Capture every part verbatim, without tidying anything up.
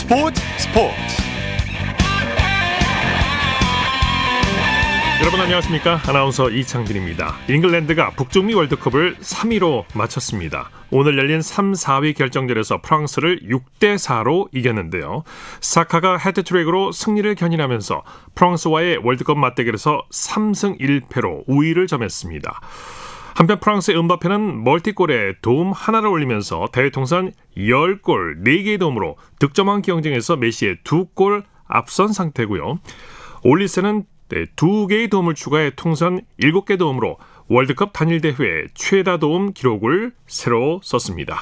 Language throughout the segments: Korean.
스포츠 스포츠 여러분 안녕하십니까? 아나운서 이창진입니다. 잉글랜드가 북중미 월드컵을 삼 위로 마쳤습니다. 오늘 열린 삼, 사 위 결정전에서 프랑스를 육 대 사로 이겼는데요. 사카가 헤트트릭으로 승리를 견인하면서 프랑스와의 월드컵 맞대결에서 삼승 일 패로 우위를 점했습니다. 한편 프랑스의 음바페는 멀티골에 도움 하나를 올리면서 대회 통산 십 골, 네 개의 도움으로 득점왕 경쟁에서 메시의 두 골 앞선 상태고요. 올리세는 네, 두 개의 도움을 추가해 통산 일곱 개 도움으로 월드컵 단일 대회 최다 도움 기록을 새로 썼습니다.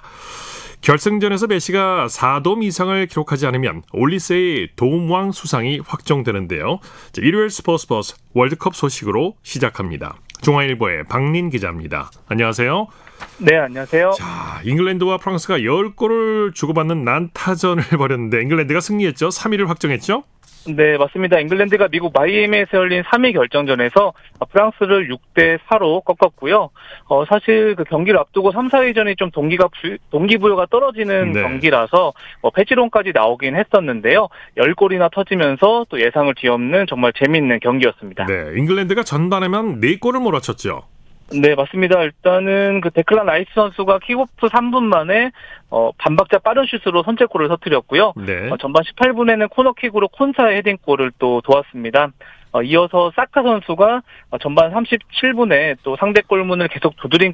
결승전에서 메시가 사 도움 이상을 기록하지 않으면 올리세의 도움왕 수상이 확정되는데요. 자, 일요일 스포츠버스 월드컵 소식으로 시작합니다. 중앙일보의 박린 기자입니다. 안녕하세요. 네, 안녕하세요. 자, 잉글랜드와 프랑스가 십 골을 주고받는 난타전을 벌였는데 잉글랜드가 승리했죠. 삼 위를 확정했죠. 네, 맞습니다. 잉글랜드가 미국 마이애미에서 열린 삼 위 결정전에서 프랑스를 육 대 사로 꺾었고요. 어, 사실 그 경기를 앞두고 삼, 사 위전이 좀 동기가 부, 동기부여가 떨어지는 네. 경기라서 뭐 패지론까지 나오긴 했었는데요. 십 골이나 터지면서 또 예상을 뒤엎는 정말 재밌는 경기였습니다. 네, 잉글랜드가 전반에만 네 골을 몰아쳤죠. 네, 맞습니다. 일단은 그 데클란 라이스 선수가 킥오프 삼 분 만에 어, 반박자 빠른 슛으로 선제골을 터뜨렸고요. 네. 어, 전반 십팔 분에는 코너킥으로 콘사의 헤딩골을 또 도왔습니다. 어, 이어서 사카 선수가 어, 전반 삼십칠 분에 또 상대 골문을 계속 두드린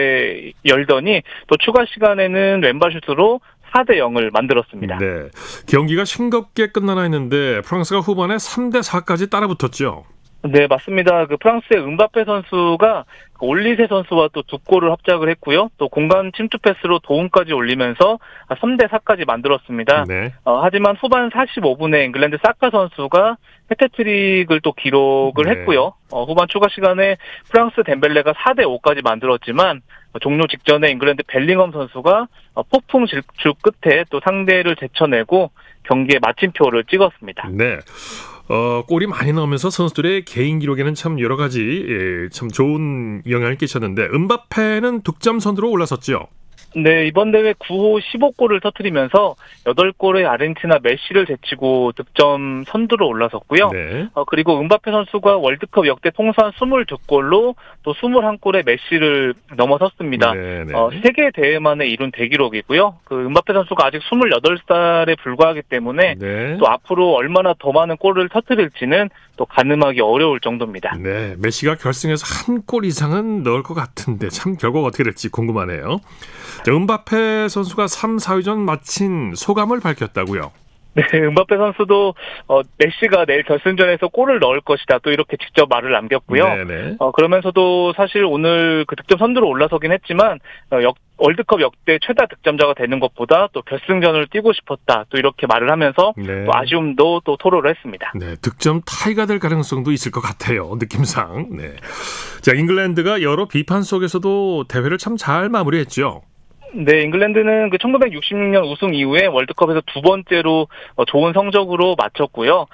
끝에 열더니 또 추가 시간에는 왼발 슛으로 사 대 영을 만들었습니다. 네, 경기가 싱겁게 끝나나 했는데 프랑스가 후반에 삼 대 사까지 따라붙었죠. 네, 맞습니다. 그 프랑스의 음바페 선수가 올리세 선수와 또 두 골을 합작을 했고요. 또 공간 침투 패스로 도움까지 올리면서 삼 대 사까지 만들었습니다. 네. 어, 하지만 후반 사십오 분에 잉글랜드 사카 선수가 헤트트릭을 또 기록을 네. 했고요. 어, 후반 추가 시간에 프랑스 덴벨레가 사 대 오까지 만들었지만 어, 종료 직전에 잉글랜드 벨링엄 선수가 어, 폭풍 질주 끝에 또 상대를 제쳐내고 경기에 마침표를 찍었습니다. 네. 어, 골이 많이 나오면서 선수들의 개인 기록에는 참 여러 가지 예, 참 좋은 영향을 끼쳤는데 음바페는 득점 선두로 올라섰죠. 네, 이번 대회 구 호 십오 골을 터뜨리면서 여덟 골의 아르헨티나 메시를 제치고 득점 선두로 올라섰고요. 네. 어, 그리고 음바페 선수가 월드컵 역대 통산 이십이 골로 또 이십일 골의 메시를 넘어섰습니다. 네, 네. 어, 세 개 대회 만에 이룬 대기록이고요. 그 음바페 선수가 아직 스물여덟 살에 불과하기 때문에 네. 또 앞으로 얼마나 더 많은 골을 터뜨릴지는 또 가늠하기 어려울 정도입니다. 네, 메시가 결승에서 한 골 이상은 넣을 것 같은데 참 결과가 어떻게 될지 궁금하네요. 음바페 선수가 삼, 사 위전 마친 소감을 밝혔다고요? 네, 음바페 선수도 어, 메시가 내일 결승전에서 골을 넣을 것이다 또 이렇게 직접 말을 남겼고요. 네네. 어, 그러면서도 사실 오늘 그 득점 선두로 올라서긴 했지만 어, 역, 월드컵 역대 최다 득점자가 되는 것보다 또 결승전을 뛰고 싶었다 또 이렇게 말을 하면서 네. 또 아쉬움도 또 토로를 했습니다. 네, 득점 타이가 될 가능성도 있을 것 같아요. 느낌상. 네. 자, 잉글랜드가 여러 비판 속에서도 대회를 참 잘 마무리했죠. 네, 잉글랜드는 그 천구백육십육 년 우승 이후에 월드컵에서 두 번째로 좋은 성적으로 마쳤고요.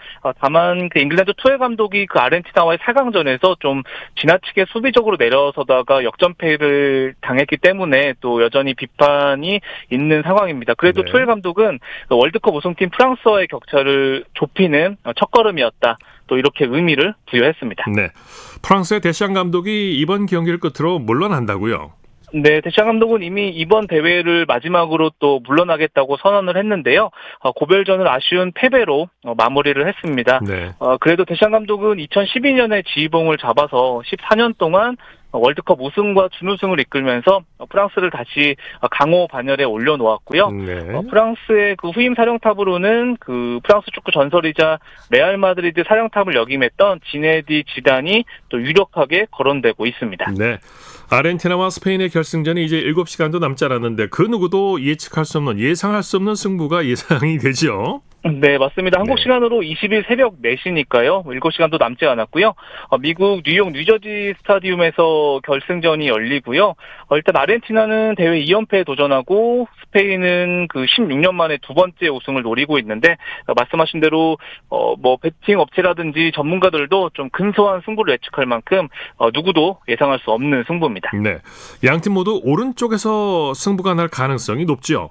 다만 그 잉글랜드 투엘 감독이 그 아르헨티나와의 사 강전에서 좀 지나치게 수비적으로 내려서다가 역전패를 당했기 때문에 또 여전히 비판이 있는 상황입니다. 그래도 네. 투엘 감독은 월드컵 우승팀 프랑스와의 격차를 좁히는 첫걸음이었다. 또 이렇게 의미를 부여했습니다. 네, 프랑스의 데샹 감독이 이번 경기를 끝으로 물러난다고요? 네, 데샹 감독은 이미 이번 대회를 마지막으로 또 물러나겠다고 선언을 했는데요. 어, 고별전을 아쉬운 패배로 어, 마무리를 했습니다. 네. 어, 그래도 데샹 감독은 이천십이 년에 지휘봉을 잡아서 십사 년 동안 월드컵 우승과 준우승을 이끌면서 프랑스를 다시 강호 반열에 올려놓았고요. 네. 어, 프랑스의 그 후임 사령탑으로는 그 프랑스 축구 전설이자 레알 마드리드 사령탑을 역임했던 지네디 지단이 또 유력하게 거론되고 있습니다. 네. 아르헨티나와 스페인의 결승전이 이제 일곱 시간도 남지 않았는데 그 누구도 예측할 수 없는 예상할 수 없는 승부가 예상이 되죠. 네, 맞습니다. 한국 네. 시간으로 이십 일 새벽 네 시니까요. 일곱 시간도 남지 않았고요. 어, 미국 뉴욕 뉴저지 스타디움에서 결승전이 열리고요. 어, 일단 아르헨티나는 대회 이 연패에 도전하고 스페인은 그 십육 년 만에 두 번째 우승을 노리고 있는데 어, 말씀하신 대로 어, 뭐 베팅 업체라든지 전문가들도 좀 근소한 승부를 예측할 만큼 어, 누구도 예상할 수 없는 승부입니다. 네, 양팀 모두 오른쪽에서 승부가 날 가능성이 높죠.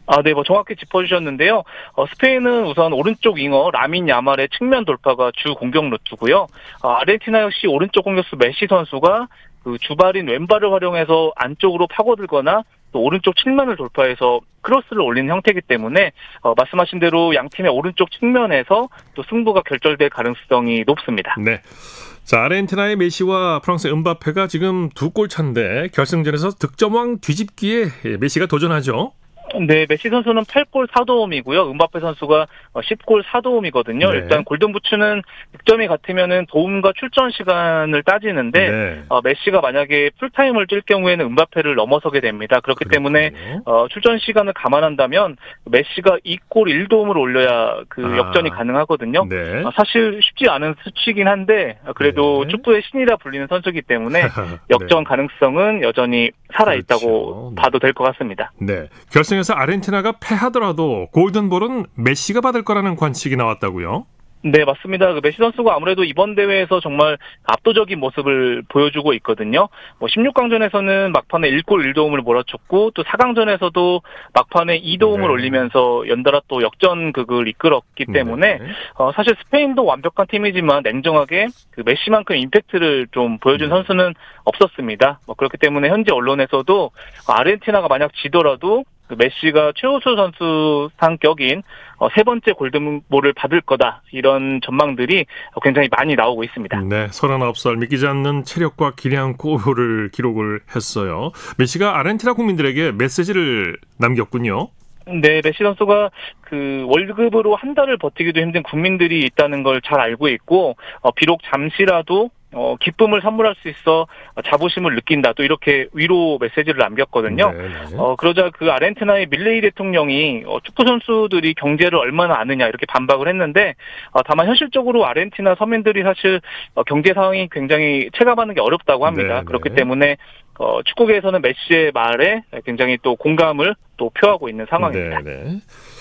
아, 네, 뭐 정확히 짚어주셨는데요. 어, 스페인은 우선 오른쪽 윙어 라민 야말의 측면 돌파가 주 공격 루트고요. 어, 아르헨티나 역시 오른쪽 공격수 메시 선수가 그 주발인 왼발을 활용해서 안쪽으로 파고들거나 또 오른쪽 측면을 돌파해서 크로스를 올리는 형태이기 때문에 어, 말씀하신 대로 양 팀의 오른쪽 측면에서 또 승부가 결정될 가능성이 높습니다. 네. 자, 아르헨티나의 메시와 프랑스의 음바페가 지금 두 골 차인데 결승전에서 득점왕 뒤집기에 메시가 도전하죠. 네, 메시 선수는 팔 골 사 도움이고요. 음바페 선수가 십 골 사 도움이거든요. 네. 일단 골든부츠는 득점이 같으면은 도움과 출전 시간을 따지는데 네. 어, 메시가 만약에 풀타임을 뛸 경우에는 음바페를 넘어서게 됩니다. 그렇기 그렇군요. 때문에 어, 출전 시간을 감안한다면 메시가 이 골 일 도움을 올려야 그 아. 역전이 가능하거든요. 네. 어, 사실 쉽지 않은 수치이긴 한데 그래도 네. 축구의 신이라 불리는 선수이기 때문에 역전 네. 가능성은 여전히 살아있다고 그렇죠. 봐도 될 것 같습니다. 네, 결승 그래서 아르헨티나가 패하더라도 골든볼은 메시가 받을 거라는 관측이 나왔다고요? 네, 맞습니다. 그 메시 선수가 아무래도 이번 대회에서 정말 압도적인 모습을 보여주고 있거든요. 뭐 십육 강전에서는 막판에 일 골 일 도움을 몰아쳤고 또 사 강전에서도 막판에 이 도움을 네. 올리면서 연달아 또 역전극을 이끌었기 때문에 네. 어, 사실 스페인도 완벽한 팀이지만 냉정하게 그 메시만큼 임팩트를 좀 보여준 네. 선수는 없었습니다. 뭐 그렇기 때문에 현재 언론에서도 아르헨티나가 만약 지더라도 그 메시가 최우수 선수 상격인 어, 세 번째 골든볼을 받을 거다 이런 전망들이 굉장히 많이 나오고 있습니다. 네, 서른아홉 살 믿기지 않는 체력과 기량 골을 기록을 했어요. 메시가 아르헨티나 국민들에게 메시지를 남겼군요. 네, 메시 선수가 그 월급으로 한 달을 버티기도 힘든 국민들이 있다는 걸 잘 알고 있고 어, 비록 잠시라도 어, 기쁨을 선물할 수 있어 자부심을 느낀다. 또 이렇게 위로 메시지를 남겼거든요. 네네. 어, 그러자 그 아르헨티나의 밀레이 대통령이 어, 축구 선수들이 경제를 얼마나 아느냐 이렇게 반박을 했는데 어, 다만 현실적으로 아르헨티나 서민들이 사실 어, 경제 상황이 굉장히 체감하는 게 어렵다고 합니다. 네네. 그렇기 때문에 어, 축구계에서는 메시의 말에 굉장히 또 공감을 또 표하고 있는 상황입니다. 네네.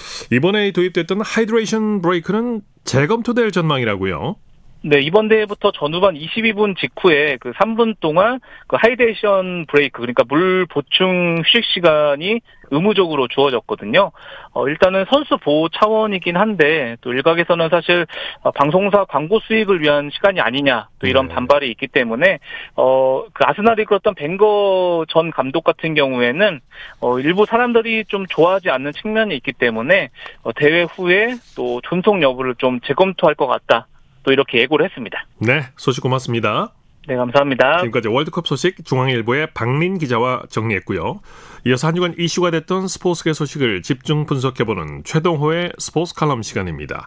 이번에 도입됐던 하이드레이션 브레이크는 재검토될 전망이라고요? 네, 이번 대회부터 전후반 이십이 분 직후에 그 삼 분 동안 그 하이드레이션 브레이크, 그러니까 물 보충 휴식 시간이 의무적으로 주어졌거든요. 어, 일단은 선수 보호 차원이긴 한데 또 일각에서는 사실 어, 방송사 광고 수익을 위한 시간이 아니냐 또 이런 네. 반발이 있기 때문에 어, 그 아스날이 이끌었던 벵거 전 감독 같은 경우에는 어, 일부 사람들이 좀 좋아하지 않는 측면이 있기 때문에 어, 대회 후에 또 존속 여부를 좀 재검토할 것 같다. 또 이렇게 예고를 했습니다. 네, 소식 고맙습니다. 네, 감사합니다. 지금까지 월드컵 소식 중앙일보의 박린 기자와 정리했고요. 이어서 한 주간 이슈가 됐던 스포츠계 소식을 집중 분석해보는 최동호의 스포츠 칼럼 시간입니다.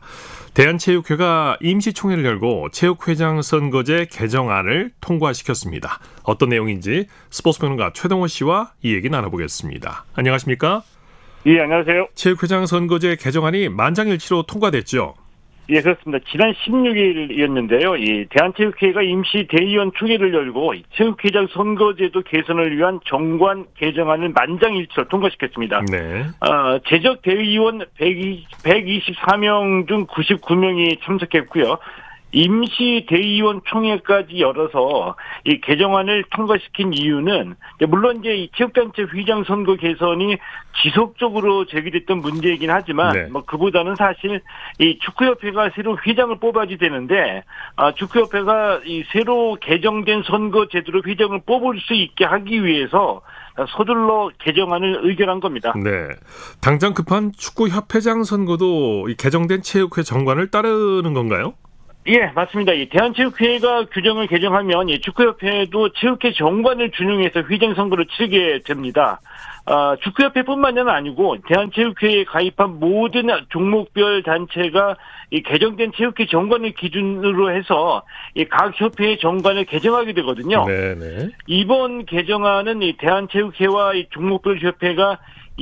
대한체육회가 임시총회를 열고 체육회장 선거제 개정안을 통과시켰습니다. 어떤 내용인지 스포츠평론가 최동호 씨와 이 얘기 나눠보겠습니다. 안녕하십니까? 예, 안녕하세요. 체육회장 선거제 개정안이 만장일치로 통과됐죠? 예, 그렇습니다. 지난 십육 일이었는데요. 이 대한체육회가 임시 대의원 총회를 열고 체육회장 선거제도 개선을 위한 정관 개정안을 만장일치로 통과시켰습니다. 네. 어, 제적 대의원 백이십사 명 중 구십구 명이 참석했고요. 임시 대의원 총회까지 열어서 이 개정안을 통과시킨 이유는 물론 이제 이 체육단체 회장 선거 개선이 지속적으로 제기됐던 문제이긴 하지만 네. 뭐 그보다는 사실 이 축구협회가 새로 회장을 뽑아야 되는데 아, 축구협회가 이 새로 개정된 선거 제도로 회장을 뽑을 수 있게 하기 위해서 서둘러 개정안을 의결한 겁니다. 네, 당장 급한 축구협회장 선거도 이 개정된 체육회 정관을 따르는 건가요? 예, 맞습니다. 이 대한체육회가 규정을 개정하면 이 축구협회도 체육회 정관을 준용해서 회장 선거를 치르게 됩니다. 아, 축구협회뿐만이 아니고 대한체육회에 가입한 모든 종목별 단체가 이 개정된 체육회 정관을 기준으로 해서 이 각 협회의 정관을 개정하게 되거든요. 네네. 이번 개정안은 이 대한체육회와 이 종목별 협회가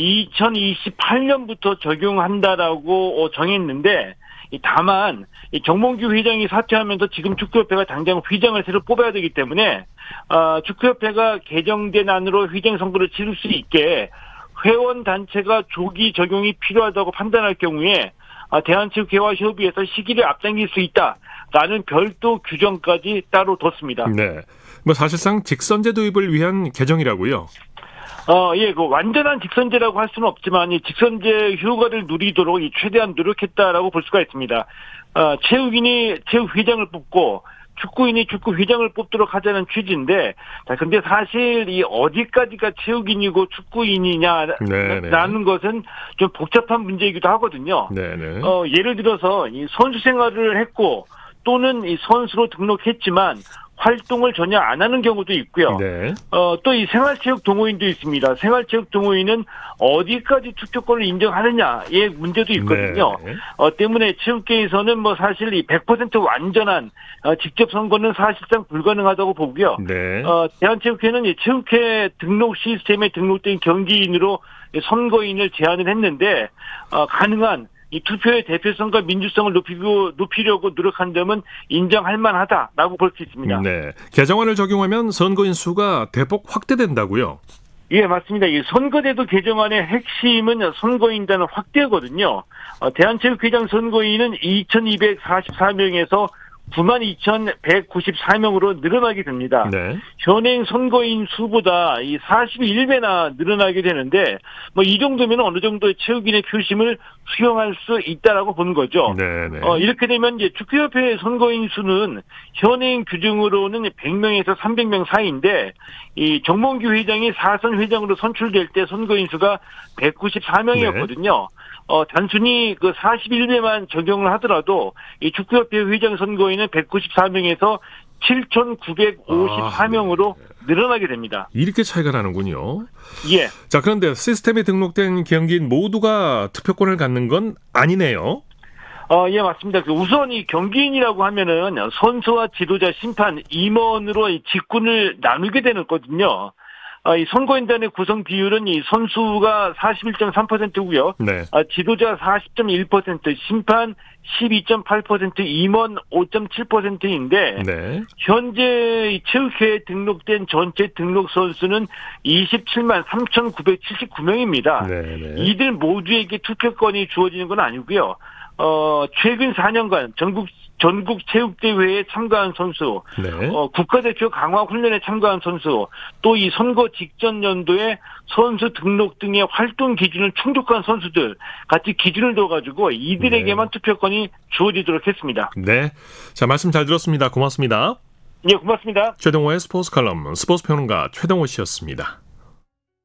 이천이십팔 년부터 적용한다라고 정했는데 다만 정몽규 회장이 사퇴하면서 지금 축구협회가 당장 회장을 새로 뽑아야 되기 때문에 축구협회가 개정된 안으로 회장 선거를 치를 수 있게 회원 단체가 조기 적용이 필요하다고 판단할 경우에 대한체육회와 협의해서 시기를 앞당길 수 있다라는 별도 규정까지 따로 뒀습니다. 네, 뭐 사실상 직선제 도입을 위한 개정이라고요. 어, 예, 그 완전한 직선제라고 할 수는 없지만 이 직선제 휴가를 누리도록 이 최대한 노력했다라고 볼 수가 있습니다. 어, 체육인이 체육회장을 뽑고 축구인이 축구회장을 뽑도록 하자는 취지인데, 자, 근데 사실 이 어디까지가 체육인이고 축구인이냐라는 것은 좀 복잡한 문제이기도 하거든요. 네네. 어, 예를 들어서 이 선수 생활을 했고 또는 이 선수로 등록했지만 활동을 전혀 안 하는 경우도 있고요. 네. 어, 또 이 생활체육 동호인도 있습니다. 생활체육 동호인은 어디까지 투표권을 인정하느냐의 문제도 있거든요. 네. 어, 때문에 체육계에서는 뭐 사실 이 백 퍼센트 완전한 어, 직접 선거는 사실상 불가능하다고 보고요. 네. 어, 대한체육회는 이 체육회 등록 시스템에 등록된 경기인으로 선거인을 제안을 했는데 어, 가능한 이 투표의 대표성과 민주성을 높이고, 높이려고 노력한 점은 인정할 만하다라고 볼 수 있습니다. 네. 개정안을 적용하면 선거인 수가 대폭 확대된다고요? 예, 맞습니다. 이 선거제도 개정안의 핵심은 선거인단의 확대거든요. 어, 대한체육회장 선거인은 이천이백사십사 명에서 구만 이천백구십사 명으로 늘어나게 됩니다. 네. 현행 선거인 수보다 이 사십일 배나 늘어나게 되는데, 뭐 이 정도면 어느 정도의 체육인의 표심을 수용할 수 있다라고 보는 거죠. 네, 네. 어, 이렇게 되면 이제 축구협회 선거인 수는 현행 규정으로는 백 명에서 삼백 명 사이인데, 이 정몽규 회장이 사선 회장으로 선출될 때 선거인 수가 백구십사 명이었거든요. 네. 어, 단순히 그 사십일 배만 적용을 하더라도 이 축구협회 회장 선거인은 백구십사 명에서 칠천구백오십사 명으로 아, 네. 늘어나게 됩니다. 이렇게 차이가 나는군요. 예. 자, 그런데 시스템에 등록된 경기인 모두가 투표권을 갖는 건 아니네요. 어, 예, 맞습니다. 그 우선 이 경기인이라고 하면은 선수와 지도자, 심판, 임원으로 이 직군을 나누게 되는 거거든요. 아, 이 선거인단의 구성 비율은 이 선수가 사십일 점 삼 퍼센트고요. 네. 아, 지도자 사십 점 일 퍼센트, 심판 십이 점 팔 퍼센트, 임원 오 점 칠 퍼센트인데 네. 현재 체육회에 등록된 전체 등록 선수는 이십칠만 삼천구백칠십구 명입니다. 네, 네. 이들 모두에게 투표권이 주어지는 건 아니고요. 어, 최근 사 년간 전국 전국 체육대회에 참가한 선수, 네. 어, 국가대표 강화 훈련에 참가한 선수, 또 이 선거 직전 연도에 선수 등록 등의 활동 기준을 충족한 선수들 같이 기준을 둬가지고 이들에게만 네. 투표권이 주어지도록 했습니다. 네, 자 말씀 잘 들었습니다. 고맙습니다. 예, 고맙습니다. 최동호의 스포츠 칼럼 스포츠 평론가 최동호 씨였습니다.